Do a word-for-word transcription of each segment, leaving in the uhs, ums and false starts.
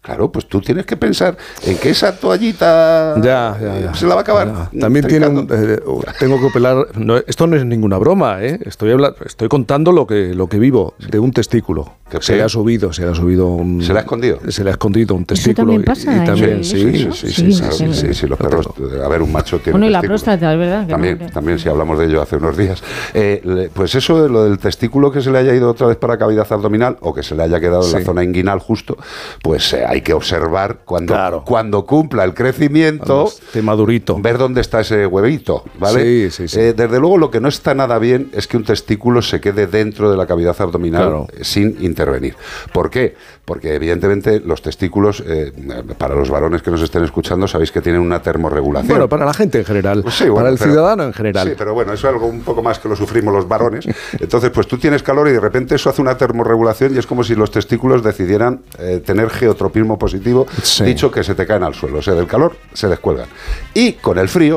Claro, pues tú tienes que pensar en que esa toallita ya, ya, ya, se la va a acabar. Ya. También tiene un, eh, tengo que operar. No, esto no es ninguna broma, ¿eh? Estoy hablando, estoy contando lo que lo que vivo de un testículo. Que se le ha subido, se le ha subido. Un, ¿Se le ha escondido? Se le ha escondido un testículo. Eso también pasa. Y, y también, sí, sí, sí, sí, sí, sí, sí, sí, sí, sí, sí, los perros. A ver, un macho tiene. Bueno, y la testículo. próstata, es verdad. Que también, no, que... también, si hablamos de ello hace unos días. Eh, le, pues eso de lo del testículo que se le haya ido otra vez para cavidad abdominal o que se le haya quedado sí. en la zona inguinal justo, pues eh, hay que observar cuando. Claro. Cuando cumpla el crecimiento, esté madurito, ver dónde está ese huevito, ¿vale? Sí, sí, sí. Eh, desde luego, lo que no está nada bien es que un testículo se quede dentro de la cavidad abdominal claro. sin intervenir. ¿Por qué? Porque evidentemente los testículos, eh, para los varones que nos estén escuchando, sabéis que tienen una termorregulación. Bueno, para la gente en general, pues sí, bueno, para el pero, ciudadano en general. Sí, pero bueno, eso es algo un poco más que lo sufrimos los varones. Entonces, pues tú tienes calor y de repente eso hace una termorregulación y es como si los testículos decidieran eh, tener geotropismo positivo, sí. dicho que se te caen al suelo. O sea, del calor se descuelgan. Y con el frío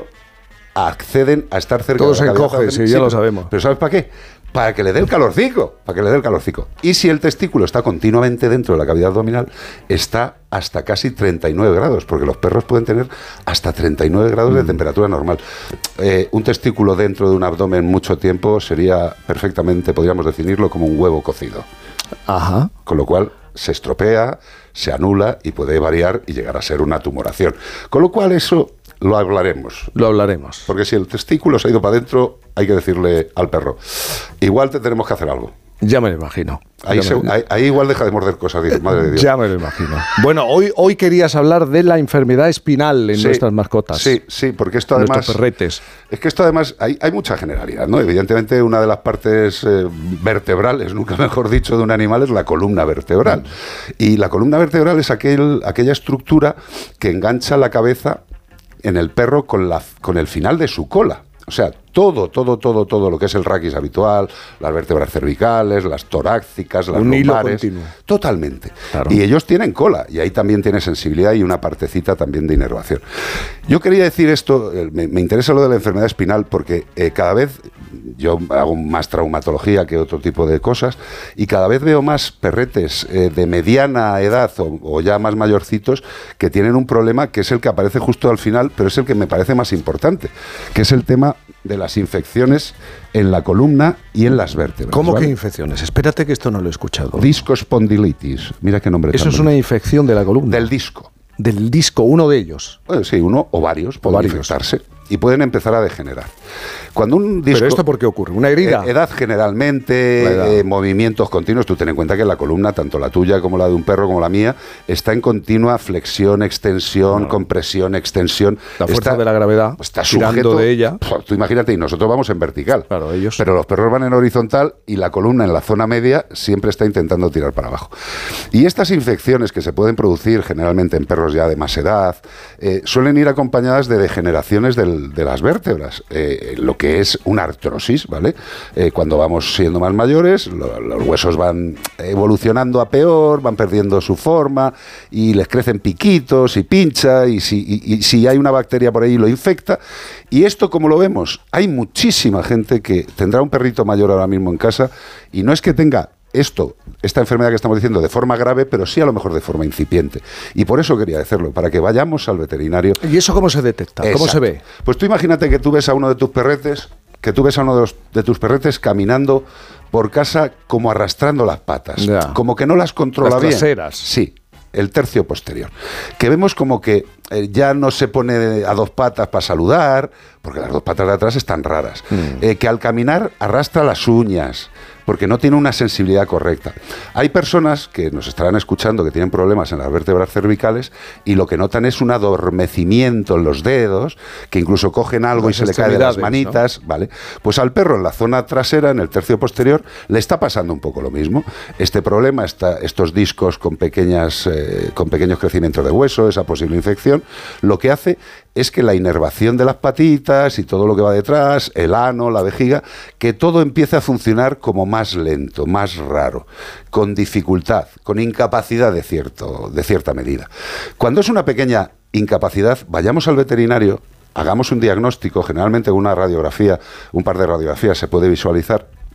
acceden a estar cerca Todo de la se cavidad. encoge, sí, ya sí, lo sabemos. ¿Pero sabes para qué? Para que le dé el calorcico, para que le dé el calorcico. Y si el testículo está continuamente dentro de la cavidad abdominal, está hasta casi treinta y nueve grados, porque los perros pueden tener hasta treinta y nueve grados mm. de temperatura normal. Eh, un testículo dentro de un abdomen mucho tiempo sería perfectamente, podríamos definirlo como un huevo cocido. Ajá. Con lo cual se estropea, se anula y puede variar y llegar a ser una tumoración. Con lo cual eso lo hablaremos. Lo hablaremos. Porque si el testículo se ha ido para adentro, hay que decirle al perro, igual te tenemos que hacer algo. Ya me lo imagino. Ahí, se, ahí, ahí igual deja de morder cosas, dice, madre de Dios. Ya me lo imagino. Bueno, hoy, hoy querías hablar de la enfermedad espinal en sí, nuestras mascotas. Sí, sí, porque esto además... Nuestros perretes. Es que esto además, hay, hay mucha generalidad, ¿no? Evidentemente una de las partes eh, vertebrales, nunca mejor dicho, de un animal es la columna vertebral. Mm. Y la columna vertebral es aquel, aquella estructura que engancha la cabeza en el perro con, la, con el final de su cola. O sea, todo, todo, todo, todo lo que es el raquis habitual, las vértebras cervicales, las torácicas, las un lumbares, hilo continuo. Totalmente. Claro. Y ellos tienen cola, y ahí también tiene sensibilidad y una partecita también de inervación. Yo quería decir esto, me, me interesa lo de la enfermedad espinal, porque eh, cada vez, yo hago más traumatología que otro tipo de cosas, y cada vez veo más perretes eh, de mediana edad o, o ya más mayorcitos que tienen un problema que es el que aparece justo al final, pero es el que me parece más importante, que es el tema de las infecciones en la columna y en las vértebras. ¿Cómo ¿vale? que infecciones? Espérate que esto no lo he escuchado. Discospondilitis. Mira qué nombre. Eso es una infección de la columna. Del disco. Del disco, uno de ellos. Bueno, sí, uno o varios pueden varios. infectarse y pueden empezar a degenerar. Cuando un disco, ¿Pero esto por qué ocurre? ¿Una herida? Eh, edad generalmente, edad. Eh, movimientos continuos. Tú ten en cuenta que la columna, tanto la tuya como la de un perro como la mía, está en continua flexión, extensión, no. compresión, extensión. La fuerza está, de la gravedad, está tirando sujeto, de ella. Tú imagínate, y nosotros vamos en vertical. Claro, ellos. Pero los perros van en horizontal y la columna en la zona media siempre está intentando tirar para abajo. Y estas infecciones que se pueden producir generalmente en perros ya de más edad, eh, suelen ir acompañadas de degeneraciones del, de las vértebras. Eh, lo que es una artrosis, ¿vale? Eh, cuando vamos siendo más mayores, lo, los huesos van evolucionando a peor, van perdiendo su forma y les crecen piquitos y pincha y si, y, y si hay una bacteria por ahí lo infecta. Y esto, como lo vemos, hay muchísima gente que tendrá un perrito mayor ahora mismo en casa y no es que tenga esto, esta enfermedad que estamos diciendo de forma grave, pero sí a lo mejor de forma incipiente. Y por eso quería decirlo, para que vayamos al veterinario. ¿Y eso cómo se detecta? ¿Cómo Exacto. se ve? Pues tú imagínate que tú ves a uno de tus perretes, que tú ves a uno de, los, de tus perretes caminando por casa como arrastrando las patas, ya. como que no las controla las bien. traseras. Sí. El tercio posterior, que vemos como que eh, ya no se pone a dos patas para saludar, porque las dos patas de atrás están raras, mm. eh, que al caminar arrastra las uñas, porque no tiene una sensibilidad correcta. Hay personas que nos estarán escuchando que tienen problemas en las vértebras cervicales y lo que notan es un adormecimiento en los dedos, que incluso cogen algo las y se le cae de las manitas, ¿no? ¿Vale? Pues al perro en la zona trasera, en el tercio posterior, le está pasando un poco lo mismo. Este problema, está, estos discos con, pequeñas, eh, con pequeños crecimientos de hueso, esa posible infección, lo que hace es que la inervación de las patitas y todo lo que va detrás, el ano, la vejiga, que todo empiece a funcionar como más lento, más raro, con dificultad, con incapacidad de, cierto, de cierta medida. Cuando es una pequeña incapacidad, vayamos al veterinario, hagamos un diagnóstico, generalmente una radiografía, un par de radiografías se puede visualizar,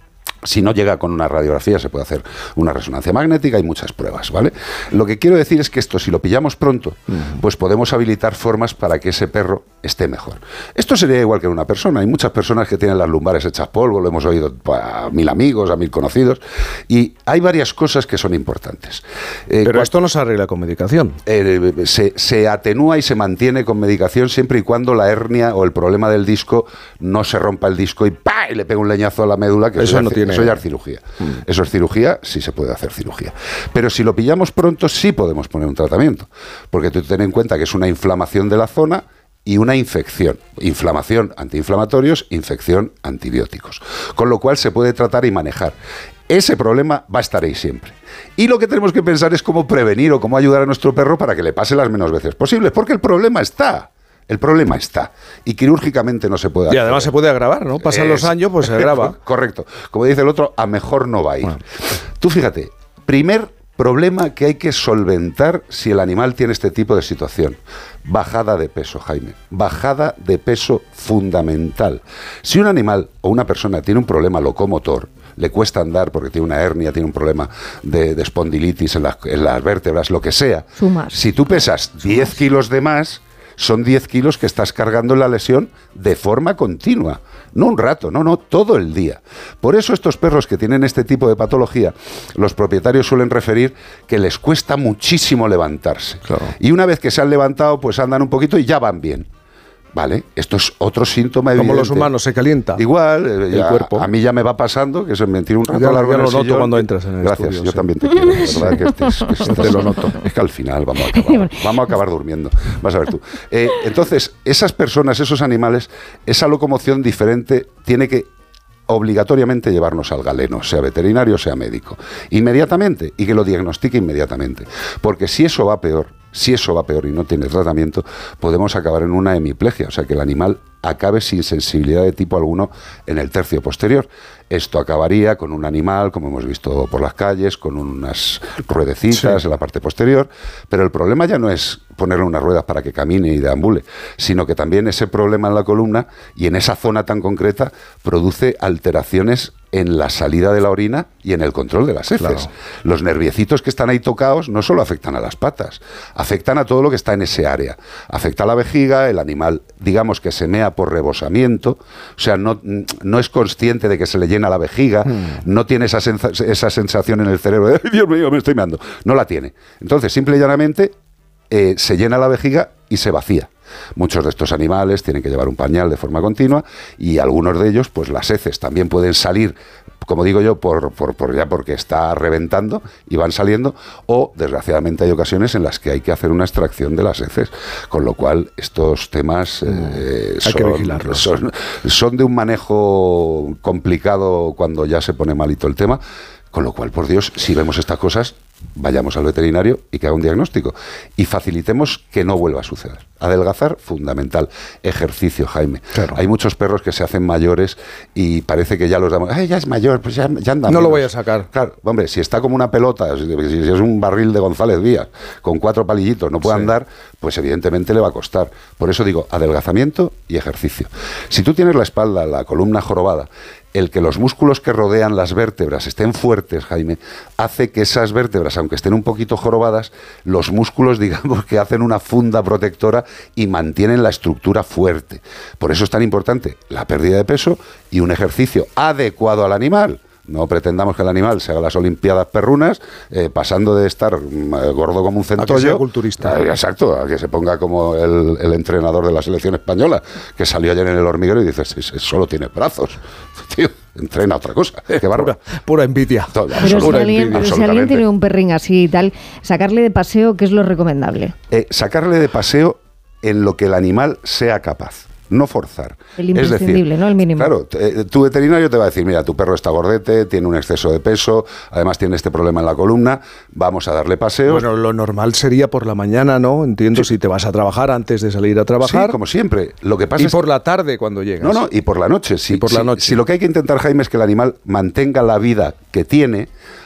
Si no llega con una radiografía, se puede hacer una resonancia magnética y muchas pruebas, ¿vale? Lo que quiero decir es que esto, si lo pillamos pronto, pues podemos habilitar formas para que ese perro esté mejor. Esto sería igual que en una persona. Hay muchas personas que tienen las lumbares hechas polvo, lo hemos oído a mil amigos, a mil conocidos, y hay varias cosas que son importantes. Eh, Pero esto no se arregla con medicación. Eh, se, se atenúa y se mantiene con medicación siempre y cuando la hernia o el problema del disco no se rompa el disco y ¡pah! Y le pega un leñazo a la médula, que eso, eso no tiene. Eso ya es cirugía. Mm. Eso es cirugía, sí se puede hacer cirugía. Pero si lo pillamos pronto, sí podemos poner un tratamiento. Porque tú ten en cuenta que es una inflamación de la zona y una infección. Inflamación, antiinflamatorios, infección, antibióticos. Con lo cual se puede tratar y manejar. Ese problema va a estar ahí siempre. Y lo que tenemos que pensar es cómo prevenir o cómo ayudar a nuestro perro para que le pase las menos veces posibles. Porque el problema está. El problema está. Y quirúrgicamente no se puede hacer. Y además se puede agravar, ¿no? Pasan es, los años, pues se agrava. Correcto. Como dice el otro, a mejor no va a ir. Bueno. Tú fíjate, primer problema que hay que solventar si el animal tiene este tipo de situación. Bajada de peso, Jaime. Bajada de peso fundamental. Si un animal o una persona tiene un problema locomotor, le cuesta andar porque tiene una hernia, tiene un problema de, de espondilitis en, la, en las vértebras, lo que sea. Sumas. Si tú pesas diez kilos de más, son diez kilos que estás cargando en la lesión de forma continua. No un rato, no, no, todo el día. Por eso estos perros que tienen este tipo de patología, los propietarios suelen referir que les cuesta muchísimo levantarse. Claro. Y una vez que se han levantado, pues andan un poquito y ya van bien. Vale, esto es otro síntoma evidente. Como los humanos, se calienta. Igual, eh, el ya, cuerpo. A mí ya me va pasando, que se me tira un rato ya, largo ya en el lo noto sillón. Cuando entras en el Gracias, estudio, yo sí. también te quiero. La verdad que, este es, que estás, te lo noto. Es que al final vamos a acabar, vamos a acabar durmiendo. Vas a ver tú. Eh, entonces, esas personas, esos animales, esa locomoción diferente tiene que obligatoriamente llevarnos al galeno, sea veterinario, sea médico. Inmediatamente, y que lo diagnostique inmediatamente. Porque si eso va peor, si eso va peor y no tiene tratamiento, podemos acabar en una hemiplegia, o sea que el animal acabe sin sensibilidad de tipo alguno en el tercio posterior. Esto acabaría con un animal, como hemos visto por las calles, con unas ruedecitas sí. en la parte posterior, pero el problema ya no es ponerle unas ruedas para que camine y deambule, sino que también ese problema en la columna y en esa zona tan concreta produce alteraciones en la salida de la orina y en el control de las heces. Claro. Los nerviecitos que están ahí tocados no solo afectan a las patas, afectan a todo lo que está en ese área. Afecta a la vejiga, el animal, digamos que se mea por rebosamiento, o sea, no, no es consciente de que se le llena la vejiga, hmm. no tiene esa, senza- esa sensación en el cerebro de, ¡ay, Dios mío, me estoy meando! No la tiene. Entonces, simple y llanamente, eh, se llena la vejiga y se vacía. Muchos de estos animales tienen que llevar un pañal de forma continua y algunos de ellos, pues las heces también pueden salir, como digo yo, por, por, por ya porque está reventando y van saliendo, o desgraciadamente hay ocasiones en las que hay que hacer una extracción de las heces, con lo cual estos temas eh, hay son, que vigilarlos. Son, son de un manejo complicado cuando ya se pone malito el tema. Con lo cual, por Dios, si vemos estas cosas, vayamos al veterinario y que haga un diagnóstico. Y facilitemos que no vuelva a suceder. Adelgazar, fundamental. Ejercicio, Jaime. Claro. Hay muchos perros que se hacen mayores y parece que ya los damos. ¡Ay, ya es mayor! Pues ya, ya anda. No menos. Lo voy a sacar. Claro, hombre, si está como una pelota, si es un barril de González Díaz, con cuatro palillitos, no puede sí. andar, pues evidentemente le va a costar. Por eso digo, adelgazamiento y ejercicio. Si tú tienes la espalda, la columna jorobada, el que los músculos que rodean las vértebras estén fuertes, Jaime, hace que esas vértebras, aunque estén un poquito jorobadas, los músculos, digamos, que hacen una funda protectora y mantienen la estructura fuerte. Por eso es tan importante la pérdida de peso y un ejercicio adecuado al animal. No pretendamos que el animal se haga las olimpiadas perrunas, eh, pasando de estar eh, gordo como un centollo. A que sea culturista. Eh, exacto, a que se ponga como el, el entrenador de la selección española, que salió ayer en el hormiguero y dice, solo tiene brazos. Tío, entrena otra cosa. Qué bárbaro. Pura, pura envidia. Todo, pero si alguien, pero si alguien tiene un perrín así y tal, sacarle de paseo, ¿qué es lo recomendable? Eh, sacarle de paseo en lo que el animal sea capaz. No forzar. El imprescindible, es decir, ¿no? El mínimo. Claro, t- tu veterinario te va a decir, mira, tu perro está gordete, tiene un exceso de peso, además tiene este problema en la columna, vamos a darle paseos. Bueno, lo normal sería por la mañana, ¿no? Entiendo, sí. Si te vas a trabajar antes de salir a trabajar. Sí, como siempre. Lo que pasa y es por la tarde cuando llegas. No, no, y por la noche. Si, y por si, la noche. Si lo que hay que intentar, Jaime, es que el animal mantenga la vida que tiene,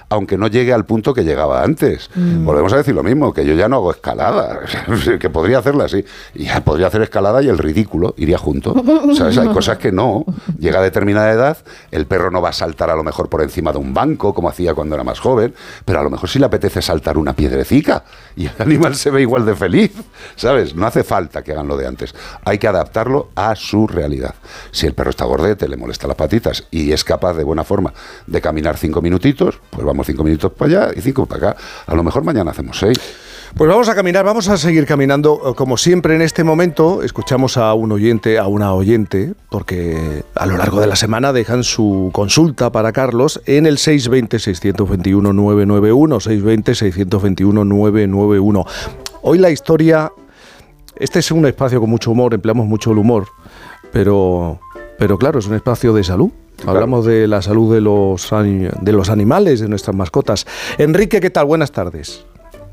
aunque no llegue al punto que llegaba antes. Mm. Volvemos a decir lo mismo, que yo ya no hago escalada, que podría hacerla así, y ya podría hacer escalada y el ridículo iría junto. ¿Sabes? Hay cosas que no. Llega a determinada edad, el perro no va a saltar a lo mejor por encima de un banco, como hacía cuando era más joven, pero a lo mejor sí le apetece saltar una piedrecica y el animal se ve igual de feliz, ¿sabes? No hace falta que hagan lo de antes. Hay que adaptarlo a su realidad. Si el perro está gordete, le molesta las patitas y es capaz de buena forma de caminar cinco minutitos, pues vamos cinco minutos para allá y cinco para acá. A lo mejor mañana hacemos seis. Pues vamos a caminar, vamos a seguir caminando. Como siempre en este momento, escuchamos a un oyente, a una oyente, porque a lo largo de la semana dejan su consulta para Carlos en el seis dos cero, seis dos uno, nueve nueve uno, seis dos cero, seis dos uno, nueve nueve uno. Hoy la historia, este es un espacio con mucho humor, empleamos mucho el humor, pero, pero claro, es un espacio de salud. Claro. Hablamos de la salud de los, de los animales, de nuestras mascotas. Enrique, ¿qué tal? Buenas tardes.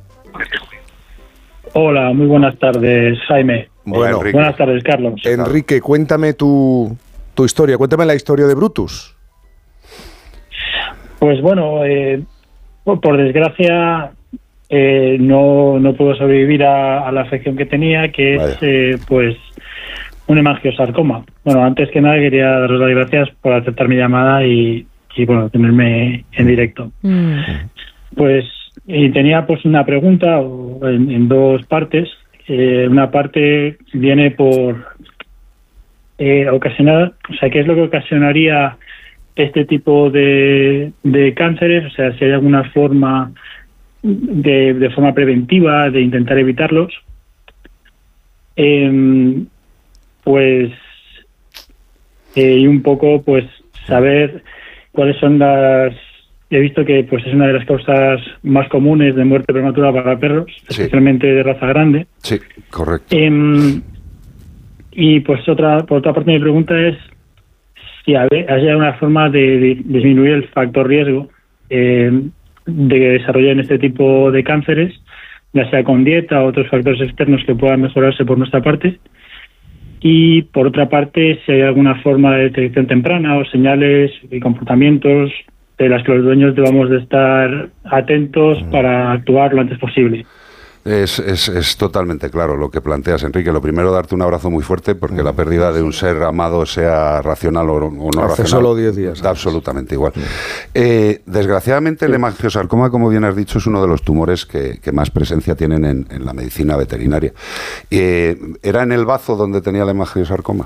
Hola, muy buenas tardes, Jaime. Bueno, buenas tardes, Carlos. Enrique, cuéntame tu, tu historia, cuéntame la historia de Brutus. Pues bueno, eh, por desgracia eh, no, no puedo sobrevivir a, a la afección que tenía, que Vaya. es eh, pues un hemangiosarcoma. Bueno, antes que nada quería daros las gracias por aceptar mi llamada y, y bueno, tenerme en directo. Mm. Pues y tenía pues una pregunta en, en dos partes. Eh, una parte viene por eh, ocasionar, o sea, ¿qué es lo que ocasionaría este tipo de, de cánceres? O sea, si hay alguna forma de, de forma preventiva de intentar evitarlos. Eh, pues eh, y un poco pues saber cuáles son las... He visto que pues es una de las causas más comunes de muerte prematura para perros, sí. especialmente de raza grande. Sí, correcto. Eh, y pues otra por otra parte mi pregunta es si hay una forma de, de disminuir el factor riesgo eh, de desarrollar este tipo de cánceres, ya sea con dieta o otros factores externos que puedan mejorarse por nuestra parte. Y por otra parte, si hay alguna forma de detección temprana o señales y comportamientos de las que los dueños debamos de estar atentos para actuar lo antes posible. Es, es, es totalmente claro lo que planteas, Enrique. Lo primero, darte un abrazo muy fuerte, porque mm. la pérdida de un ser amado, sea racional o, o no Hace racional, solo diez días. Da absolutamente igual. Mm. Eh, desgraciadamente, sí. el hemangiosarcoma, como bien has dicho, es uno de los tumores que, que más presencia tienen en, en la medicina veterinaria. Eh, ¿Era en el bazo donde tenía el hemangiosarcoma?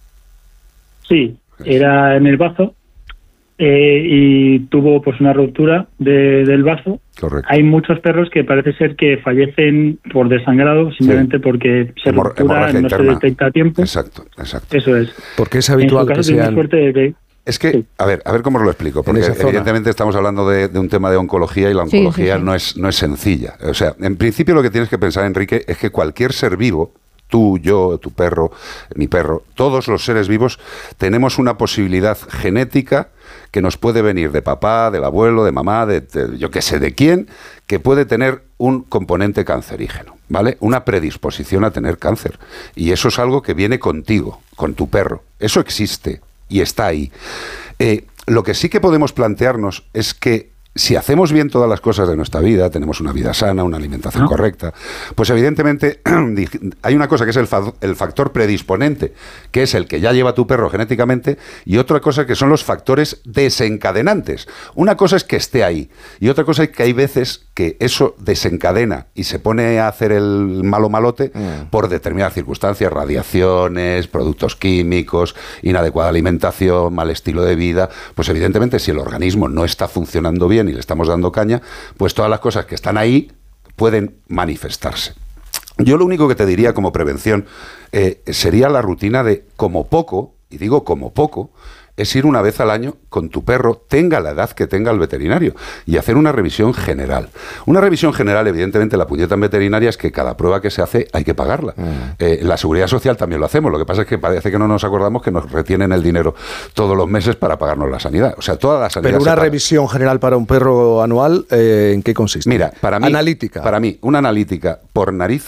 Sí, era en el bazo. Eh, y tuvo pues una ruptura de, del bazo. Correcto. Hay muchos perros que parece ser que fallecen por desangrado simplemente sí. porque se Hemor- ruptura, no interna. se detecta a tiempo. Exacto, exacto. Eso es. Porque es habitual que sean... que... Es que, a ver, a ver cómo os lo explico, porque evidentemente estamos hablando de, de un tema de oncología y la oncología sí, sí, sí. no es no es sencilla. O sea, en principio lo que tienes que pensar, Enrique, es que cualquier ser vivo, tú, yo, tu perro, mi perro, todos los seres vivos tenemos una posibilidad genética que nos puede venir de papá, del abuelo, de mamá, de, de yo qué sé, de quién, que puede tener un componente cancerígeno, ¿vale? Una predisposición a tener cáncer. Y eso es algo que viene contigo, con tu perro. Eso existe y está ahí. Eh, lo que sí que podemos plantearnos es que si hacemos bien todas las cosas de nuestra vida, tenemos una vida sana, una alimentación ¿no? correcta, pues evidentemente hay una cosa que es el, fa- el factor predisponente, que es el que ya lleva tu perro genéticamente, y otra cosa que son los factores desencadenantes. Una cosa es que esté ahí, y otra cosa es que hay veces que eso desencadena y se pone a hacer el malo malote mm. por determinadas circunstancias, radiaciones, productos químicos, inadecuada alimentación, mal estilo de vida. Pues evidentemente si el organismo no está funcionando bien y le estamos dando caña, pues todas las cosas que están ahí pueden manifestarse. Yo lo único que te diría como prevención eh, sería la rutina de, como poco, y digo como poco, es ir una vez al año con tu perro, tenga la edad que tenga el veterinario, y hacer una revisión general. Una revisión general, evidentemente, la puñeta en veterinaria es que cada prueba que se hace hay que pagarla. Mm. Eh, la Seguridad Social también lo hacemos, lo que pasa es que parece que no nos acordamos que nos retienen el dinero todos los meses para pagarnos la sanidad. O sea, toda la sanidad. Pero una revisión general para un perro anual, eh, ¿en qué consiste? Mira, para mí... Analítica. Para mí, una analítica por narices,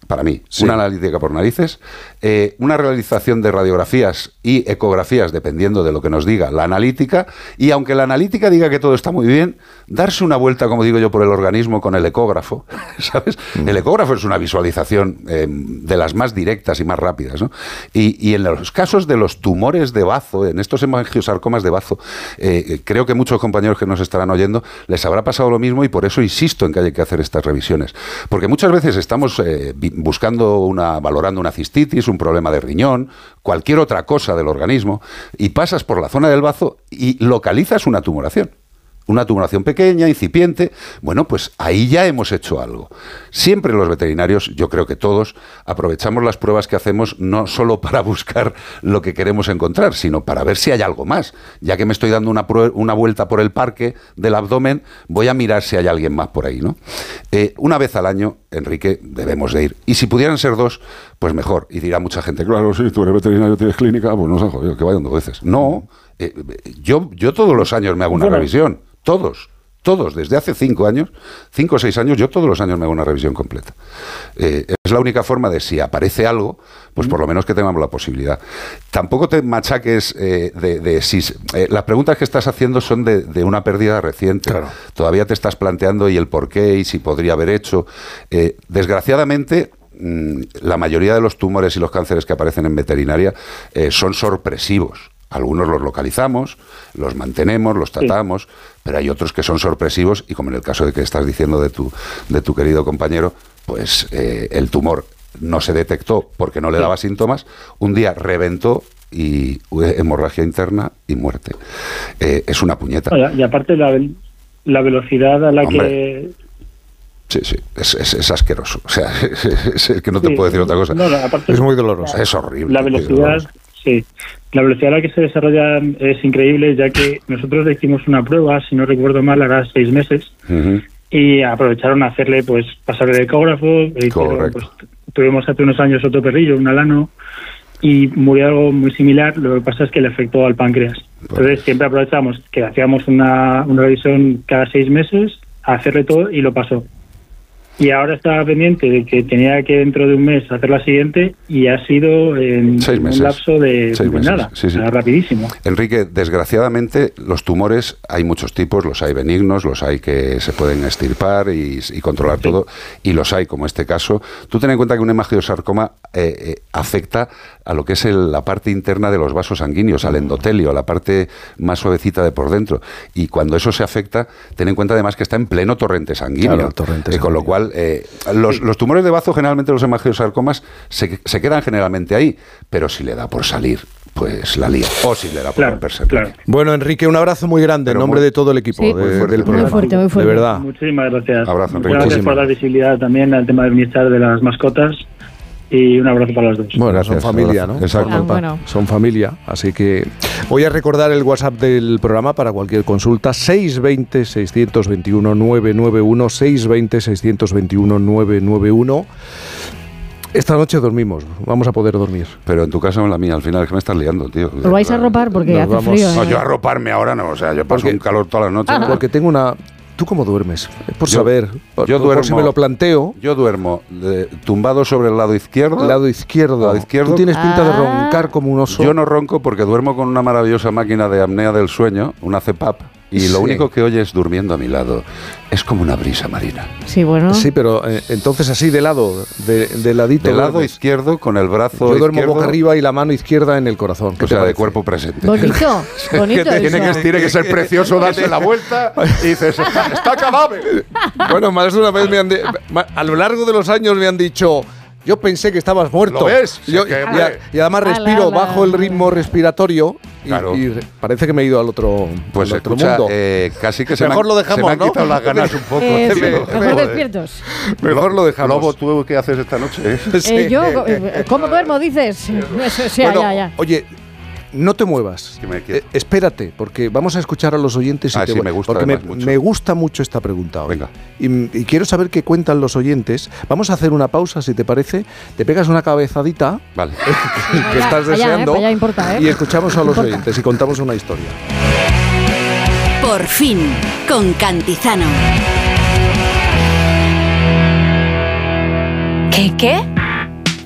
para mí, sí. una analítica por narices, eh, una realización de radiografías y ecografías, dependiendo de lo que nos diga la analítica, y aunque la analítica diga que todo está muy bien, darse una vuelta, como digo yo, por el organismo con el ecógrafo, ¿sabes? Mm. El ecógrafo es una visualización eh, de las más directas y más rápidas, ¿no? Y, y en los casos de los tumores de bazo, en estos hemangiosarcomas de bazo, eh, creo que muchos compañeros que nos estarán oyendo les habrá pasado lo mismo, y por eso insisto en que hay que hacer estas revisiones. Porque muchas veces estamos eh, buscando una, valorando una cistitis, un problema de riñón, cualquier otra cosa del organismo, y pasas por la zona del bazo y localizas una tumoración. Una tumoración pequeña, incipiente, bueno, pues ahí ya hemos hecho algo. Siempre los veterinarios, yo creo que todos, aprovechamos las pruebas que hacemos no solo para buscar lo que queremos encontrar, sino para ver si hay algo más. Ya que me estoy dando una, una vuelta por el parque del abdomen, voy a mirar si hay alguien más por ahí, ¿no? Eh, una vez al año, Enrique, debemos de ir. Y si pudieran ser dos, pues mejor. Y dirá mucha gente, claro, si tú eres veterinario, tienes clínica, pues no se ha jodido, que vayan dos veces. No, eh, yo, yo todos los años me hago una revisión. Todos, todos, desde hace cinco años, cinco o seis años, yo todos los años me hago una revisión completa. Eh, es la única forma de, si aparece algo, pues por lo menos que tengamos la posibilidad. Tampoco te machaques eh, de, de si... Eh, las preguntas que estás haciendo son de, de una pérdida reciente. Claro. Todavía te estás planteando y el por qué y si podría haber hecho. Eh, desgraciadamente... la mayoría de los tumores y los cánceres que aparecen en veterinaria eh, son sorpresivos. Algunos los localizamos, los mantenemos, los tratamos, sí. Pero hay otros que son sorpresivos y, como en el caso de que estás diciendo de tu, de tu querido compañero, pues eh, el tumor no se detectó porque no le daba síntomas, un día reventó y hemorragia interna y muerte. Eh, es una puñeta. Y aparte la, la velocidad a la Hombre. que... Sí, sí, es, es, es asqueroso. O sea, es, es que no te sí, puedo decir otra cosa. No, aparte, es muy doloroso. La, es horrible. La velocidad, sí. La velocidad a la que se desarrollan es increíble, ya que nosotros le hicimos una prueba, si no recuerdo mal, hará seis meses, uh-huh. y aprovecharon a hacerle, pues, pasar el ecógrafo. Hicieron, pues, tuvimos hace unos años otro perrillo, un alano, y murió algo muy similar. Lo que pasa es que le afectó al páncreas. Entonces, siempre aprovechamos que hacíamos una, una revisión cada seis meses, a hacerle todo, y lo pasó. Y ahora estaba pendiente de que tenía que dentro de un mes hacer la siguiente, y ha sido en Seis meses. un lapso de Seis meses. nada, sí, sí. rapidísimo. Enrique, desgraciadamente los tumores hay muchos tipos, los hay benignos, los hay que se pueden extirpar y, y controlar sí. todo, y los hay como este caso. Tú ten en cuenta que un hemangiosarcoma eh, eh, afecta a lo que es el, la parte interna de los vasos sanguíneos, al endotelio, a la parte más suavecita de por dentro, y cuando eso se afecta, ten en cuenta además que está en pleno torrente sanguíneo, claro, torrente eh, sanguíneo. Con lo cual Eh, los, sí. los tumores de bazo, generalmente los hemangiosarcomas, se, se quedan generalmente ahí, pero si le da por salir, pues la lía. O si le da por claro, romperse. Claro. Bueno, Enrique, un abrazo muy grande pero en nombre muy, de todo el equipo sí, de, muy fuerte, del programa. Muy fuerte, muy fuerte. De verdad. Muchísimas gracias. Abrazo, Enrique. Gracias Muchísimas. por dar visibilidad también al tema del bienestar de las mascotas. Y un abrazo para los dos. Bueno, Gracias, son familia, ¿no? Exacto. Ah, bueno. Son familia, así que voy a recordar el WhatsApp del programa para cualquier consulta: seis dos cero, seis dos uno, nueve nueve uno, seis dos cero, seis dos uno, nueve nueve uno. Esta noche dormimos, vamos a poder dormir. Pero en tu casa o en la mía, al final, es que me estás liando, tío. ¿Lo vais a arropar? Porque Nos hace vamos... frío. ¿eh? No, yo arroparme ahora no, o sea, yo paso porque, un calor todas las noches. Ajá. Porque tengo una... ¿Tú cómo duermes? Por yo, saber, por, yo por, duermo, por si me lo planteo. Yo duermo de, tumbado sobre el lado izquierdo. El lado izquierdo. Lado izquierdo. Tú tienes pinta ah. de roncar como un oso. Yo no ronco porque duermo con una maravillosa máquina de apnea del sueño, una C PAP, y sí. Lo único que oyes durmiendo a mi lado es como una brisa marina. Sí, bueno. Sí, pero eh, entonces así de lado, de, de ladito. De lado izquierdo, con el brazo Yo duermo izquierdo, boca arriba y la mano izquierda en el corazón. O sea, de cuerpo presente. Bonito, bonito que tiene, que, tiene que ser precioso darse la vuelta y dices, está, está cadáver. Bueno, más de una vez me han de, a lo largo de los años me han dicho... Yo pensé que estabas muerto. ¿Lo ves? Yo, sí, que, y, y además respiro ala, ala. bajo el ritmo respiratorio y, claro. y parece que me he ido al otro, pues al otro escucha, mundo. Eh, casi que se mejor me, lo dejamos, se me han ¿no? quitado las ganas un poco. Eh, sí, mejor despiertos. Mejor lo dejamos. Lobo, ¿tú qué haces esta noche? Eh, sí. eh, yo, ¿cómo duermo, dices? Eso, sí, bueno, ya, ya. Oye, no te muevas. Eh, espérate, porque vamos a escuchar a los oyentes. Y ah, te sí, me gusta porque me, mucho. me gusta mucho esta pregunta hoy. Venga. Y, y quiero saber qué cuentan los oyentes. Vamos a hacer una pausa, si te parece. Te pegas una cabezadita. Vale. que, que allá, estás allá, deseando. eh, allá importa, eh. Y escuchamos a los importa. oyentes y contamos una historia. Por fin, con Cantizano. ¿Qué qué?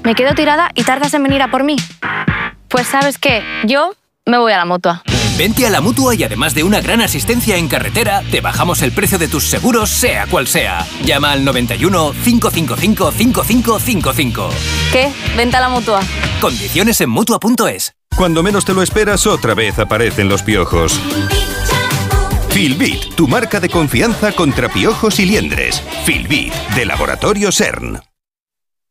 me quedo tirada y tardas en venir a por mí. Pues ¿sabes qué? Yo me voy a la Mutua. Vente a la Mutua y además de una gran asistencia en carretera, te bajamos el precio de tus seguros, sea cual sea. Llama al noventa y uno, cinco cinco cinco, cinco cinco cinco cinco. ¿Qué? Vente a la Mutua. Condiciones en Mutua punto es. Cuando menos te lo esperas, otra vez aparecen los piojos. Filbit, tu marca de confianza contra piojos y liendres. Filbit, de Laboratorio S E R N.